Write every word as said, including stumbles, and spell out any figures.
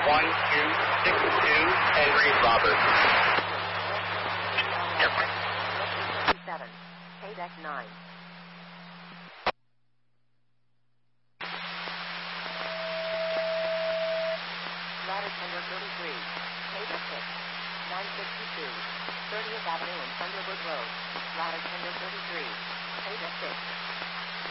one two six two, Henry Roberts. Airplane. seven, K-Deck nine. Ladder tender thirty-three, K-Deck six, nine sixty-two, thirtieth Avenue and Thunderbird Road. Ladder tender thirty-three, K-Deck six.